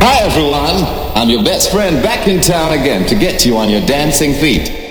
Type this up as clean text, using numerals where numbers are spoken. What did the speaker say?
Hi everyone, I'm your best friend back in town again to get you on your dancing feet.